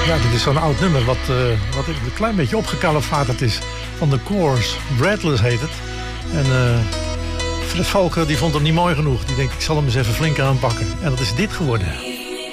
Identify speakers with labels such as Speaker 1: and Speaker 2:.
Speaker 1: Ja, dit is zo'n oud nummer wat een klein beetje opgekalefaterd is. Van de Coors. Breathless heet het. En Fred Valken die vond hem niet mooi genoeg. Die denkt, ik zal hem eens even flink aanpakken. En dat is dit geworden.